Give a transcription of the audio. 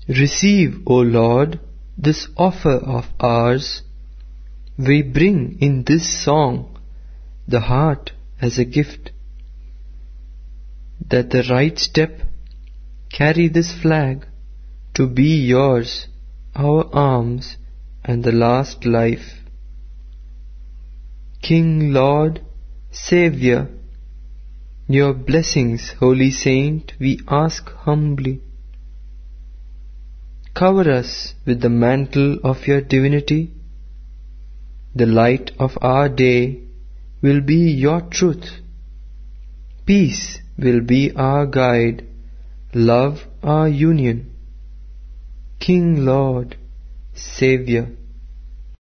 Receive, O Lord, this offer of ours. We bring in this song the heart as a gift, that the right step carry this flag to be yours, our arms and the last life. King, Lord, Saviour, your blessings, Holy Saint, we ask humbly. Cover us with the mantle of your divinity. The light of our day will be your truth. Peace will be our guide, love our union. King, Lord, Saviour,